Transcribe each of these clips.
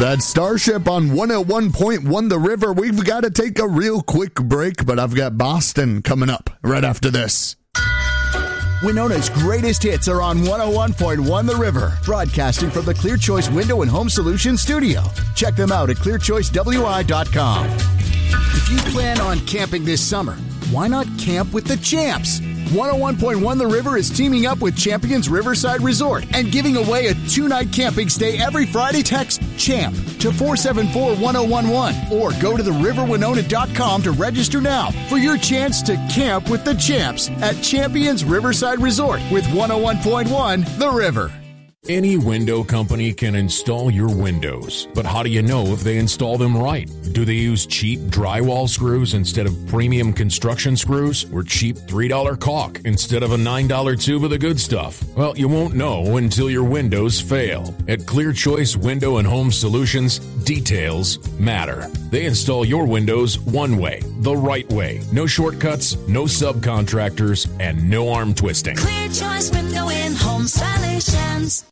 That's Starship on 101.1 The River. We've got to take a real quick break, but I've got Boston coming up right after this. Winona's greatest hits are on 101.1 The River, broadcasting from the Clear Choice Window and Home Solutions studio. Check them out at clearchoicewi.com. If you plan on camping this summer, why not camp with the champs? 101.1 The River is teaming up with Champions Riverside Resort and giving away a 2-night camping stay every Friday. Text CHAMP to 474-1011 or go to theriverwinona.com to register now for your chance to camp with the champs at Champions Riverside Resort with 101.1 The River. Any window company can install your windows, but how do you know if they install them right? Do they use cheap drywall screws instead of premium construction screws, or cheap $3 caulk instead of a $9 tube of the good stuff? Well, you won't know until your windows fail. At Clear Choice Window and Home Solutions, details matter. They install your windows one way, the right way. No shortcuts, no subcontractors, and no arm twisting. Clear Choice Window and Home Solutions.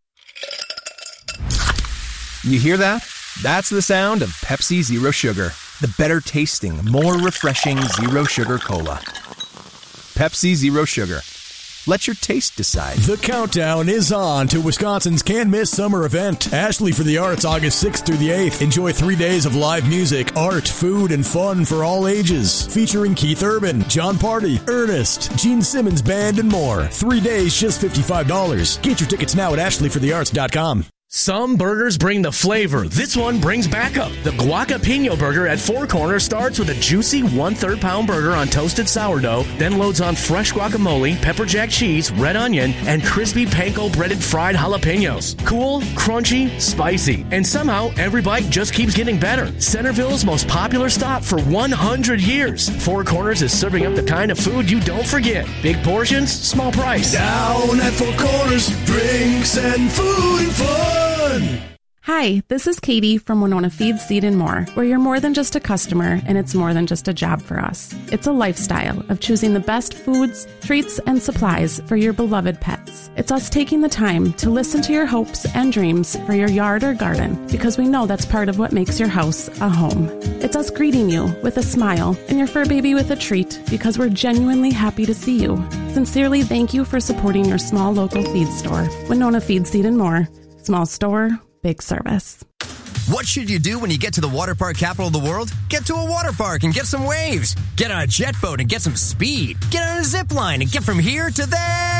You hear that? That's the sound of Pepsi Zero Sugar. The better tasting, more refreshing Zero Sugar Cola. Pepsi Zero Sugar. Let your taste decide. The countdown is on to Wisconsin's can't-miss summer event, Ashley for the Arts, August 6th through the 8th. Enjoy 3 days of live music, art, food, and fun for all ages. Featuring Keith Urban, John Party, Ernest, Gene Simmons Band, and more. 3 days, just $55. Get your tickets now at ashleyforthearts.com. Some burgers bring the flavor. This one brings backup. The Guacapino burger at Four Corners starts with a juicy 1/3 pound burger on toasted sourdough, then loads on fresh guacamole, pepper jack cheese, red onion, and crispy panko breaded fried jalapenos. Cool, crunchy, spicy, and somehow every bite just keeps getting better. Centerville's most popular stop for 100 years. Four Corners is serving up the kind of food you don't forget. Big portions, small price. Down at Four Corners, drinks and food and fun. Hi, this is Katie from Winona Feed, Seed, and More, where you're more than just a customer and it's more than just a job for us. It's a lifestyle of choosing the best foods, treats, and supplies for your beloved pets. It's us taking the time to listen to your hopes and dreams for your yard or garden, because we know that's part of what makes your house a home. It's us greeting you with a smile and your fur baby with a treat, because we're genuinely happy to see you. Sincerely, thank you for supporting your small local feed store. Winona Feed, Seed, and More. Small store, big service. What should you do when you get to the water park capital of the world? Get to a water park and get some waves. Get on a jet boat and get some speed. Get on a zip line and get from here to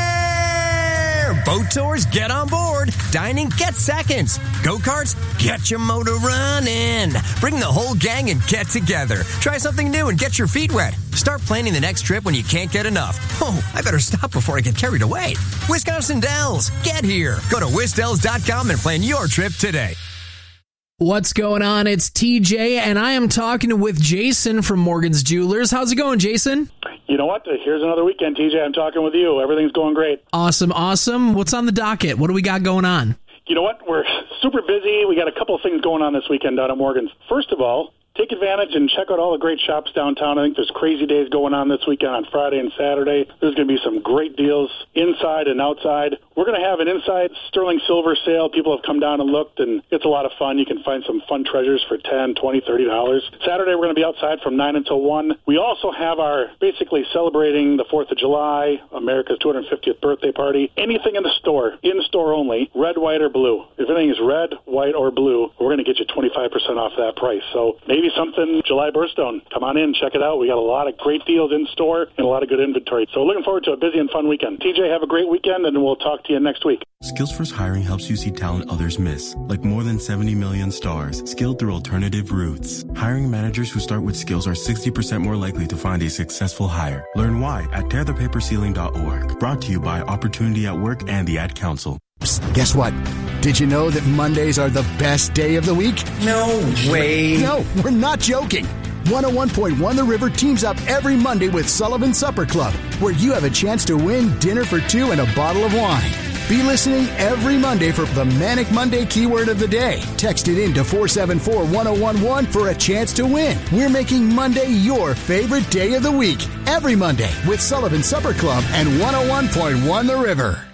there. Boat tours, get on board. Dining, get seconds. Go-karts, get your motor running. Bring the whole gang and get together. Try something new and get your feet wet. Start planning the next trip when you can't get enough. Oh, I better stop before I get carried away. Wisconsin Dells, get here. Go to wisdells.com and plan your trip today. What's going on? It's TJ, and I am talking with Jason from Morgan's Jewelers. How's it going, Jason? You know what? Here's another weekend, TJ. I'm talking with you. Everything's going great. Awesome. What's on the docket? What do we got going on? You know what? We're super busy. We got a couple of things going on this weekend down at Morgan's. First of all, take advantage and check out all the great shops downtown. I think there's crazy days going on this weekend on Friday and Saturday. There's going to be some great deals inside and outside. We're going to have an inside sterling silver sale. People have come down and looked, and it's a lot of fun. You can find some fun treasures for $10, $20, $30. Saturday, we're going to be outside from 9 until 1. We also have our basically celebrating the 4th of July, America's 250th birthday party. Anything in the store only, red, white, or blue. If anything is red, white, or blue, we're going to get you 25% off that price. So maybe something July birthstone. Come on in, check it out. We got a lot of great deals in store and a lot of good inventory. So looking forward to a busy and fun weekend. TJ, have a great weekend, and we'll talk to you next week. Skills First Hiring helps you see talent others miss, like more than 70 million stars, skilled through alternative routes. Hiring managers who start with skills are 60% more likely to find a successful hire. Learn why at tearthepaperceiling.org. Brought to you by Opportunity at Work and the Ad Council. Psst, guess what? Did you know that Mondays are the best day of the week? No way. No, we're not joking. 101.1 The River teams up every Monday with Sullivan Supper Club, where you have a chance to win dinner for two and a bottle of wine. Be listening every Monday for the Manic Monday keyword of the day. Text it in to 474-1011 for a chance to win. We're making Monday your favorite day of the week every Monday with Sullivan Supper Club and 101.1 The River.